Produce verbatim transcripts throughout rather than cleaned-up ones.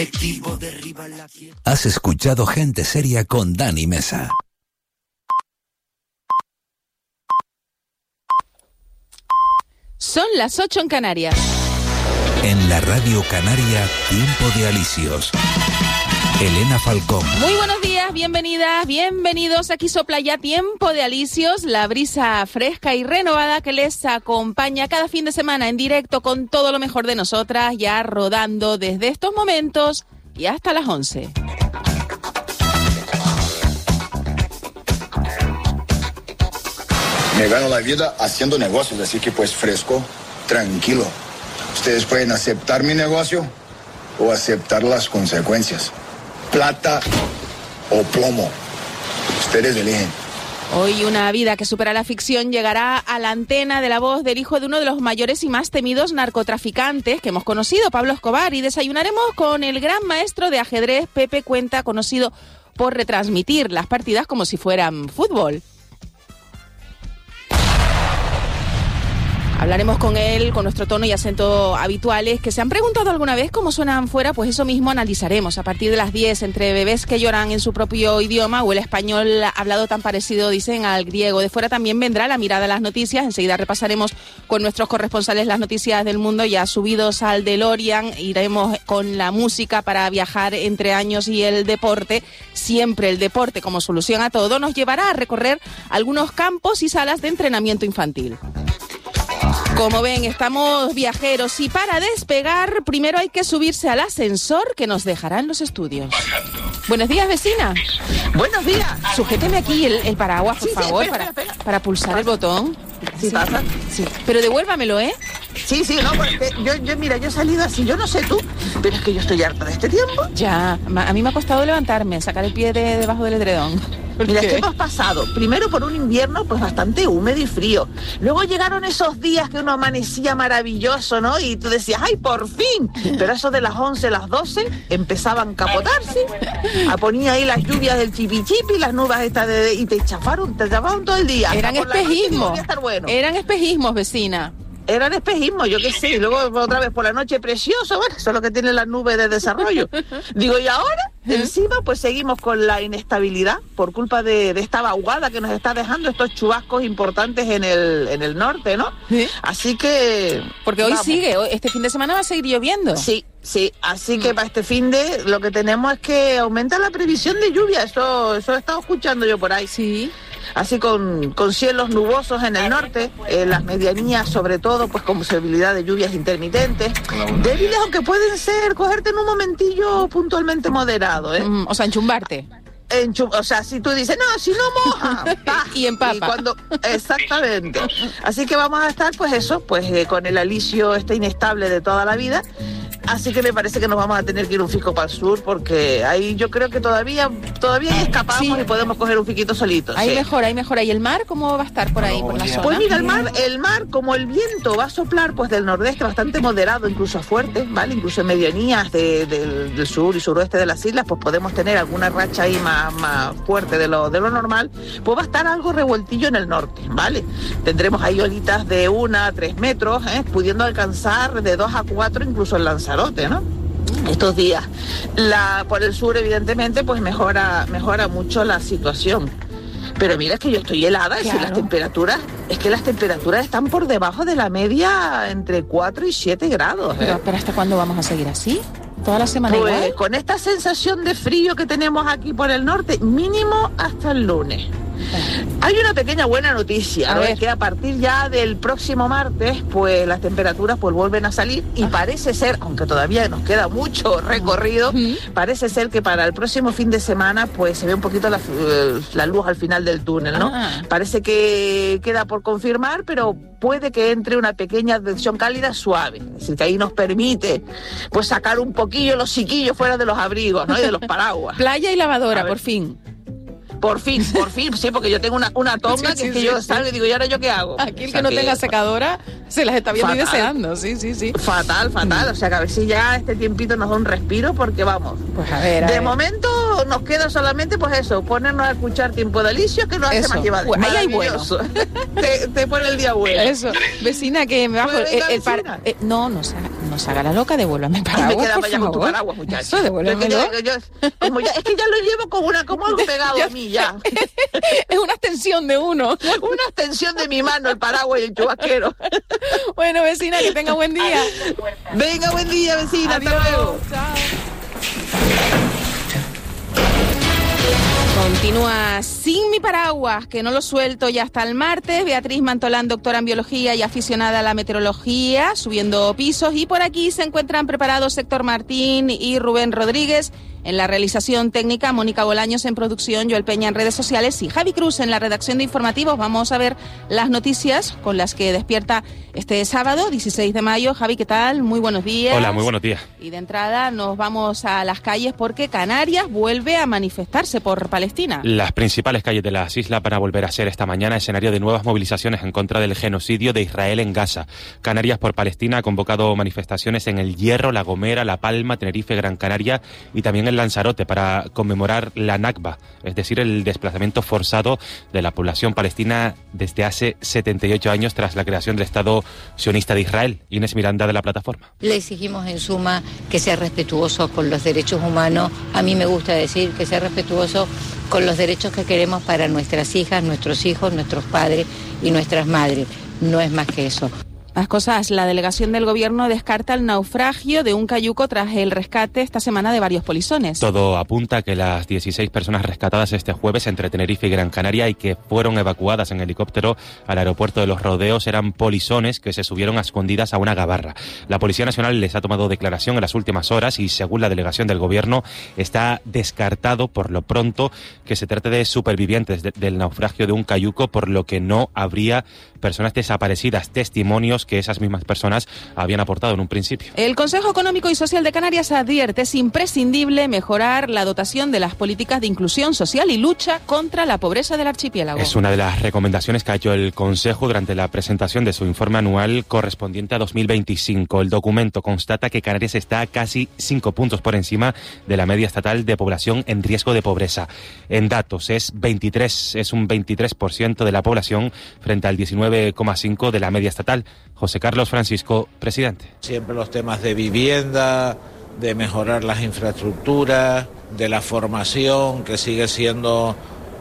Has escuchado Gente Seria con Dani Mesa. Son las ocho en Canarias. En la Radio Canaria, Tiempo de Alisios. Elena Falcón. Muy buenos días, bienvenidas, bienvenidos. Aquí sopla ya Tiempo de Alisios, la brisa fresca y renovada que les acompaña cada fin de semana en directo con todo lo mejor de nosotras, ya rodando desde estos momentos y hasta las once. Me gano la vida haciendo negocios, así que pues fresco, tranquilo. Ustedes pueden aceptar mi negocio o aceptar las consecuencias. Plata o plomo. Ustedes eligen. Hoy una vida que supera la ficción llegará a la antena de la voz del hijo de uno de los mayores y más temidos narcotraficantes que hemos conocido, Pablo Escobar, y desayunaremos con el gran maestro de ajedrez Pepe Cuenta, conocido por retransmitir las partidas como si fueran fútbol. Hablaremos con él, con nuestro tono y acento habituales, que se han preguntado alguna vez cómo suenan fuera, pues eso mismo analizaremos a partir de las diez, entre bebés que lloran en su propio idioma o el español hablado tan parecido, dicen, al griego. De fuera también vendrá la mirada a las noticias, enseguida repasaremos con nuestros corresponsales las noticias del mundo, ya subidos al DeLorean, iremos con la música para viajar entre años y el deporte. Siempre el deporte como solución a todo nos llevará a recorrer algunos campos y salas de entrenamiento infantil. Como ven, estamos viajeros y para despegar primero hay que subirse al ascensor que nos dejará en los estudios. Buenos días, vecina. Buenos días. Sujéteme aquí el, el paraguas, por sí, favor, sí, espera, para, espera. para pulsar ¿Pasa? el botón. Sí, Sí, pasa. sí. Pero devuélvamelo, ¿eh? Sí, sí, no, porque yo, yo, mira, yo he salido así, yo no sé tú, pero es que yo estoy harta de este tiempo. Ya, ma- a mí me ha costado levantarme, sacar el pie de debajo del edredón. ¿Por Mira, qué? es que hemos pasado primero por un invierno pues bastante húmedo y frío. Luego llegaron esos días que uno amanecía maravilloso, ¿no? Y tú decías, ¡ay, por fin! Pero eso de las once, las doce, empezaban a capotarse, a ponía ahí las lluvias del chipichipi, las nubes estas de, y te chafaron, te chafaron todo el día. Eran Hasta por la noche que espejismos, volvía a estar bueno. eran espejismos, vecina. Eran espejismos, yo qué sé, y luego otra vez por la noche precioso, bueno, eso es lo que tiene las nubes de desarrollo. Digo, y ahora, encima, pues seguimos con la inestabilidad por culpa de, de esta vaguada que nos está dejando estos chubascos importantes en el, en el norte, ¿no? ¿Sí? Así que... Porque hoy vamos. sigue, hoy- este fin de semana va a seguir lloviendo. Sí, sí, así que para este fin de lo que tenemos es que aumenta la previsión de lluvia, eso, eso he estado escuchando yo por ahí. Sí. Así con, con cielos nubosos en el norte, en las medianías sobre todo, pues con posibilidad de lluvias intermitentes, débiles aunque pueden ser, cogerte en un momentillo puntualmente moderado, ¿eh? Mm, o sea, enchumbarte. Enchu- o sea, si tú dices, no, si no moja, pa, Y empapa. y cuando, exactamente. Así que vamos a estar, pues eso, pues eh, con el alisio este inestable de toda la vida. Así que me parece que nos vamos a tener que ir un fico para el sur, porque ahí yo creo que todavía todavía escapamos Sí. y podemos coger un fiquito solito. Ahí sí. mejor, ahí mejor. ¿Y el mar cómo va a estar por ahí, por la zona? Pues mira, el mar, el mar, como el viento va a soplar pues del nordeste bastante moderado, incluso fuerte, ¿vale? Incluso en medianías de- del, del sur y suroeste de las islas, pues podemos tener alguna racha ahí más, más fuerte de lo, de lo normal, pues va a estar algo revueltillo en el norte, ¿vale? Tendremos ahí olitas de una a tres metros, ¿eh? Pudiendo alcanzar de dos a cuatro incluso en Lanzarote, ¿no? Estos días. La, por el sur, evidentemente, pues mejora, mejora mucho la situación. Pero mira, es que yo estoy helada, y si Claro. las temperaturas, es que las temperaturas están por debajo de la media entre cuatro y siete grados. ¿eh? Pero, pero ¿hasta cuándo vamos a seguir así? ¿Toda la semana Pues igual? con esta sensación de frío que tenemos aquí por el norte, mínimo hasta el lunes. Hay una pequeña buena noticia, A ¿no? ver. Es que a partir ya del próximo martes, pues las temperaturas pues vuelven a salir y Ah. parece ser, aunque todavía nos queda mucho recorrido, Ujú. parece ser que para el próximo fin de semana pues se ve un poquito la, eh, la luz al final del túnel, ¿no? Ah. Parece que queda por confirmar, pero puede que entre una pequeña advección cálida suave, es decir, que ahí nos permite pues sacar un poquillo los chiquillos fuera de los abrigos, ¿no? Y de los paraguas. Playa y lavadora, A ver. por fin. Por fin, por fin, sí, porque yo tengo una, una tonga Sí, que sí, es que sí, yo sí. salgo y digo, ¿y ahora yo qué hago? Aquí el O sea que no tenga secadora se las está viendo y Fatal. deseando. Sí, sí, sí. Fatal, fatal, o sea que a ver si ya este tiempito nos da un respiro, porque vamos. Pues a ver, a De ver. momento nos queda solamente, pues eso, ponernos a escuchar Tiempo de Alicio, que nos hace Eso. más llevadero. Pues ahí hay Maravilloso. te, te pone el día bueno. Eso, vecina, que me bajo Pues el, venga, el par- vecina. eh, no, no se, ha- no se haga la loca, devuélvame el paraguas, me quedaba por ya con tu favor. paraguas, muchacho. Eso, devuélvemelo. Yo- yo- yo- como ya- es que ya lo llevo como, una, como algo pegado a mí ya. Es una extensión de uno. Una extensión de mi mano, el paraguas y el chubasquero. Bueno, vecina, que tenga buen día. Venga, buen día, vecina. Adiós. Hasta luego. Chao. Continúa sin mi paraguas, que no lo suelto ya hasta el martes. Beatriz Mantolán, doctora en biología y aficionada a la meteorología, subiendo pisos. Y por aquí se encuentran preparados Héctor Martín y Rubén Rodríguez. En la realización técnica, Mónica Bolaños en producción, Joel Peña en redes sociales y Javi Cruz en la redacción de informativos. Vamos a ver las noticias con las que despierta este sábado, dieciséis de mayo. Javi, ¿qué tal? Muy buenos días. Hola, muy buenos días. Y de entrada nos vamos a las calles porque Canarias vuelve a manifestarse por Palestina. Las principales calles de las islas van a volver a ser esta mañana escenario de nuevas movilizaciones en contra del genocidio de Israel en Gaza. Canarias por Palestina ha convocado manifestaciones en El Hierro, La Gomera, La Palma, Tenerife, Gran Canaria y también en Lanzarote para conmemorar la Nakba, es decir, el desplazamiento forzado de la población palestina desde hace setenta y ocho años tras la creación del Estado sionista de Israel. Inés Miranda, de la plataforma. Le exigimos en suma que sea respetuoso con los derechos humanos. A mí me gusta decir que sea respetuoso con los derechos que queremos para nuestras hijas, nuestros hijos, nuestros padres y nuestras madres. No es más que eso. Las cosas, la delegación del gobierno descarta el naufragio de un cayuco tras el rescate esta semana de varios polizones. Todo apunta a que las dieciséis personas rescatadas este jueves entre Tenerife y Gran Canaria y que fueron evacuadas en helicóptero al aeropuerto de Los Rodeos eran polizones que se subieron a escondidas a una gabarra. La Policía Nacional les ha tomado declaración en las últimas horas y, según la delegación del gobierno, está descartado por lo pronto que se trate de supervivientes de, del naufragio de un cayuco, por lo que no habría personas desaparecidas, testimonios que esas mismas personas habían aportado en un principio. El Consejo Económico y Social de Canarias advierte es imprescindible mejorar la dotación de las políticas de inclusión social y lucha contra la pobreza del archipiélago. Es una de las recomendaciones que ha hecho el Consejo durante la presentación de su informe anual correspondiente a dos mil veinticinco. El documento constata que Canarias está casi cinco puntos por encima de la media estatal de población en riesgo de pobreza. En datos es veintitrés, es un veintitrés por ciento de la población frente al diecinueve coma cinco por ciento de la media estatal. José Carlos Francisco, presidente. Siempre los temas de vivienda, de mejorar las infraestructuras, de la formación, que sigue siendo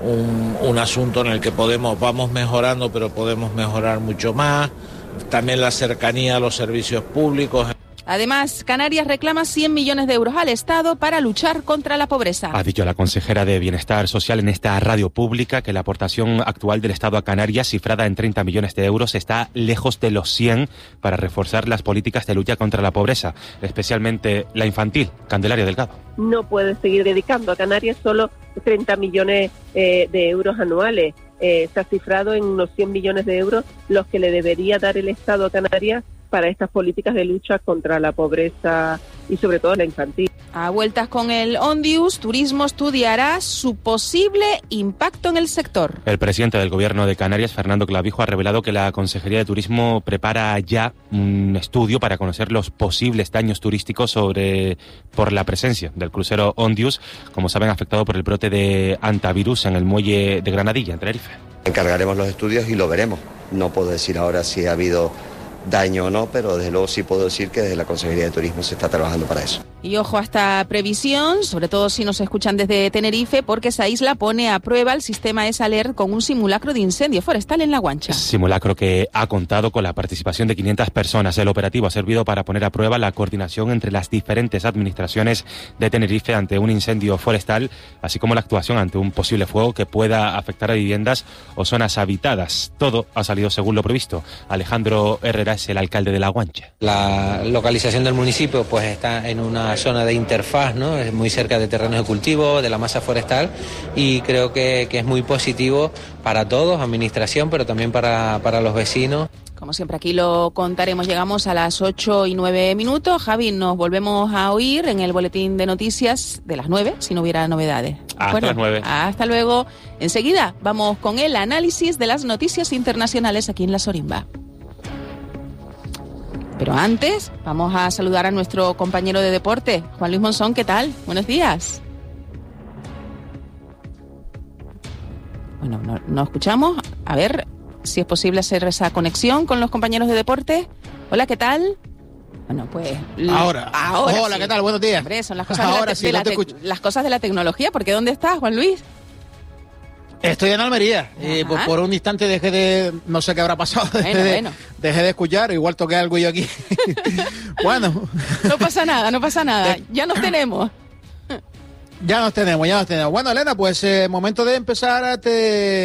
un, un asunto en el que podemos, vamos mejorando, pero podemos mejorar mucho más. También la cercanía a los servicios públicos. Además, Canarias reclama cien millones de euros al Estado para luchar contra la pobreza. Ha dicho la consejera de Bienestar Social en esta radio pública que la aportación actual del Estado a Canarias, cifrada en treinta millones de euros, está lejos de los cien para reforzar las políticas de lucha contra la pobreza, especialmente la infantil. Candelaria Delgado. No puede seguir dedicando a Canarias solo treinta millones eh, de euros anuales. Eh, se ha cifrado en unos cien millones de euros los que le debería dar el Estado a Canarias para estas políticas de lucha contra la pobreza y sobre todo la infantil. A vueltas con el Ondius, Turismo estudiará su posible impacto en el sector. El presidente del Gobierno de Canarias, Fernando Clavijo, ha revelado que la Consejería de Turismo prepara ya un estudio para conocer los posibles daños turísticos sobre por la presencia del crucero Ondius, como saben, afectado por el brote de hantavirus en el muelle de Granadilla, en Tenerife. Encargaremos los estudios y lo veremos. No puedo decir ahora si ha habido daño o no, pero desde luego sí puedo decir que desde la Consejería de Turismo se está trabajando para eso. Y ojo a esta previsión, sobre todo si nos escuchan desde Tenerife, porque esa isla pone a prueba el sistema ESALERT con un simulacro de incendio forestal en La Guancha. Simulacro que ha contado con la participación de quinientas personas. El operativo ha servido para poner a prueba la coordinación entre las diferentes administraciones de Tenerife ante un incendio forestal, así como la actuación ante un posible fuego que pueda afectar a viviendas o zonas habitadas. Todo ha salido según lo previsto. Alejandro Herrera es el alcalde de La Guancha. La localización del municipio pues está en una zona de interfaz, ¿no? Es muy cerca de terrenos de cultivo, de la masa forestal, y creo que, que es muy positivo para todos, administración, pero también para, para los vecinos. Como siempre, aquí lo contaremos. Llegamos a las ocho y nueve minutos. Javi, nos volvemos a oír en el boletín de noticias de las nueve, si no hubiera novedades. Hasta bueno, las nueve. Hasta luego. Enseguida vamos con el análisis de las noticias internacionales aquí en La Sorimba. Pero antes, vamos a saludar a nuestro compañero de deporte, Juan Luis Monzón. ¿Qué tal? Buenos días. Bueno, no, no escuchamos. A ver si es posible hacer esa conexión con los compañeros de deporte. Hola, ¿qué tal? Bueno, pues... Ahora. ahora Hola, sí. ¿qué tal? Buenos días. Hombre, son las cosas, ahora de, la te- sí, de la no te te- escucho. las cosas de la tecnología. Porque ¿dónde estás, Juan Luis? Estoy en Almería. Eh, por, por un instante dejé de... No sé qué habrá pasado. Dejé, Bueno, de, bueno. dejé de escuchar. Igual toqué algo yo aquí. Bueno. No pasa nada, no pasa nada. Ya nos tenemos. Ya nos tenemos, ya nos tenemos. Bueno, Elena, pues eh, momento de empezar. Te,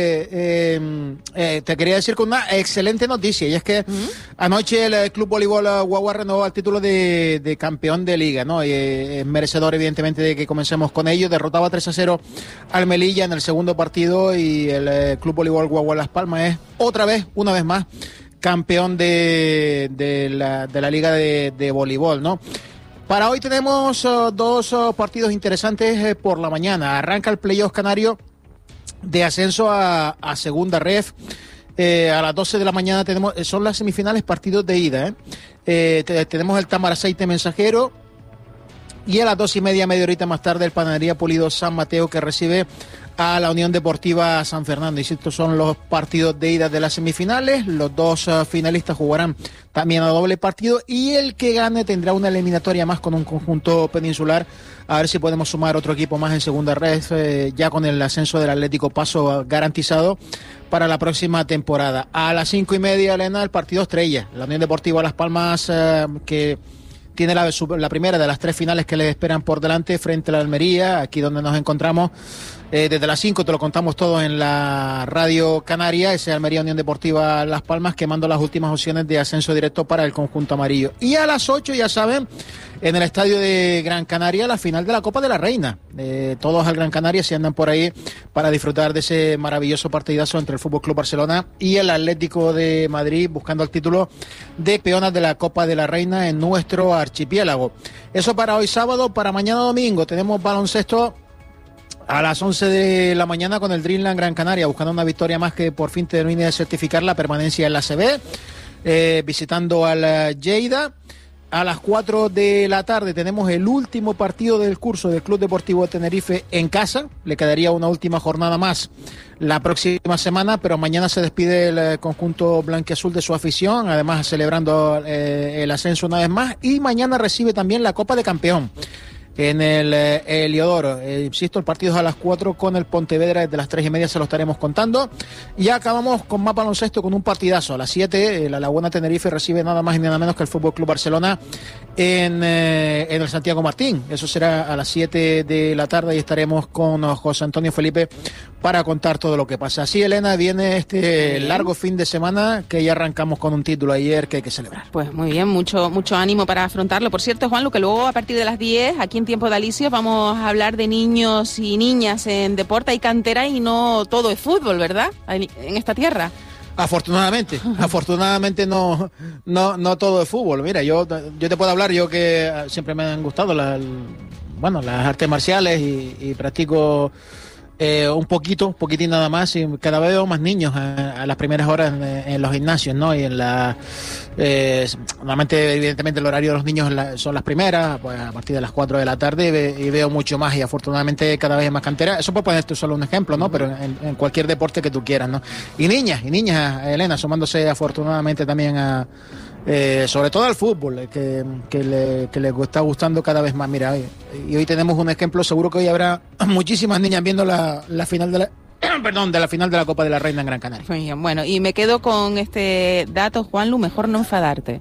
eh, eh, te quería decir con una excelente noticia, y es que ¿Mm? anoche el Club Voleibol Guagua renovó el título de, de campeón de liga, ¿no? Y, eh, es merecedor, evidentemente, de que comencemos con ello. Derrotaba tres a cero al Melilla en el segundo partido, y el eh, Club Voleibol Guagua Las Palmas es otra vez, una vez más, campeón de, de, la, de la liga de, de voleibol, ¿no? Para hoy tenemos uh, dos uh, partidos interesantes eh, por la mañana. Arranca el playoff canario de ascenso a, a segunda ref. Eh, a las doce de la mañana tenemos, son las semifinales, partidos de ida. ¿eh? Eh, te, tenemos el Tamaraceite Mensajero. Y a las dos y media, media horita más tarde, el Panadería Pulido San Mateo, que recibe a la Unión Deportiva San Fernando. Y estos son los partidos de ida de las semifinales. Los dos uh, finalistas jugarán también a doble partido, y el que gane tendrá una eliminatoria más con un conjunto peninsular, a ver si podemos sumar otro equipo más en segunda red, eh, ya con el ascenso del Atlético Paso garantizado para la próxima temporada. A las cinco y media, Elena, el partido estrella, la Unión Deportiva Las Palmas, eh, que tiene la, la primera de las tres finales que le esperan por delante frente a la Almería, aquí donde nos encontramos. Eh, desde las cinco te lo contamos todo en la Radio Canaria, ese Almería Unión Deportiva Las Palmas, quemando las últimas opciones de ascenso directo para el conjunto amarillo. Y a las ocho, ya saben, en el estadio de Gran Canaria, la final de la Copa de la Reina. Eh, todos al Gran Canaria se andan por ahí para disfrutar de ese maravilloso partidazo entre el F C Barcelona y el Atlético de Madrid, buscando el título de peonas de la Copa de la Reina en nuestro archipiélago. Eso para hoy sábado. Para mañana domingo tenemos baloncesto a las once de la mañana con el Dreamland Gran Canaria, buscando una victoria más que por fin termine de certificar la permanencia en la A C B, eh, visitando al uh, Lleida. A las cuatro de la tarde tenemos el último partido del curso del Club Deportivo de Tenerife en casa. Le quedaría una última jornada más la próxima semana, pero mañana se despide el eh, conjunto blanquiazul de su afición, además celebrando eh, el ascenso una vez más, y mañana recibe también la Copa de Campeón en el eh, Heliodoro. Eh, insisto, el partido es a las cuatro con el Pontevedra, desde las tres y media se lo estaremos contando. Y acabamos con más baloncesto, con un partidazo. A las siete, eh, la Laguna Tenerife recibe nada más y nada menos que el F C Barcelona en, eh, en el Santiago Martín. Eso será a las siete de la tarde, y estaremos con uh, José Antonio Felipe para contar todo lo que pasa. Así, Elena, viene este largo fin de semana, que ya arrancamos con un título ayer que hay que celebrar. Pues muy bien, mucho mucho ánimo para afrontarlo. Por cierto, Juanlu, que luego a partir de las diez, aquí en Tiempo de Alicios, vamos a hablar de niños y niñas en deporte y cantera, y no todo es fútbol, ¿verdad? En esta tierra. Afortunadamente, afortunadamente no, no, no todo es fútbol. Mira, yo, yo te puedo hablar, yo que siempre me han gustado la, bueno, las artes marciales, y, y practico eh, un poquito, un poquitín nada más, y cada vez veo más niños a, a las primeras horas en, en los gimnasios, ¿no? Y en la, eh, normalmente, evidentemente, el horario de los niños la, son las primeras, pues a partir de las cuatro de la tarde, y, ve, y veo mucho más, y afortunadamente cada vez más cantera. Eso puede ponerte solo un ejemplo, ¿no? Pero en, en cualquier deporte que tú quieras, ¿no? Y niñas, y niñas, Elena, asomándose afortunadamente también a, eh, sobre todo al fútbol, que, que, le, que le está gustando cada vez más. Mira, hoy, y hoy tenemos un ejemplo, seguro que hoy habrá muchísimas niñas viendo la, la final de la perdón, de la final de la Copa de la Reina en Gran Canaria. Muy bien, bueno, y me quedo con este dato, Juanlu, mejor no enfadarte.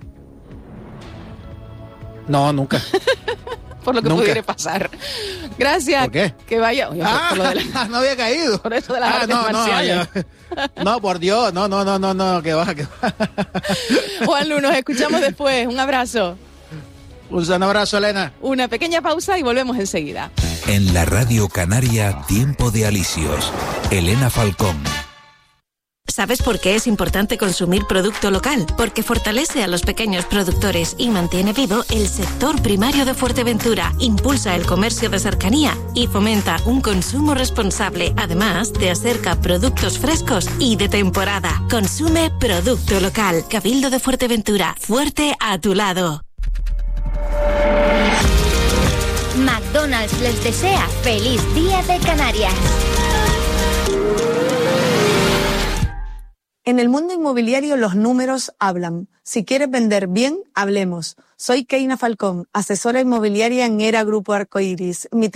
No, nunca. Por lo que Nunca. pudiera pasar. Gracias. ¿Por qué? Que vaya. Oye, ah, por lo de la... no había caído. Por eso de las ah, artes no, marciales. No, yo... no, por Dios, no, no, no, no, no, que va, que va. Juanlu, nos escuchamos después. Un abrazo. Un abrazo, Elena. Una pequeña pausa y volvemos enseguida. En la Radio Canaria, Tiempo de Alicios. Elena Falcón. ¿Sabes por qué es importante consumir producto local? Porque fortalece a los pequeños productores y mantiene vivo el sector primario de Fuerteventura, impulsa el comercio de cercanía y fomenta un consumo responsable. Además, te acerca productos frescos y de temporada. Consume producto local. Cabildo de Fuerteventura, fuerte a tu lado. McDonald's les desea feliz Día de Canarias. En el mundo inmobiliario los números hablan. Si quieres vender bien, hablemos. Soy Keina Falcón, asesora inmobiliaria en Era Grupo Arcoiris. Mi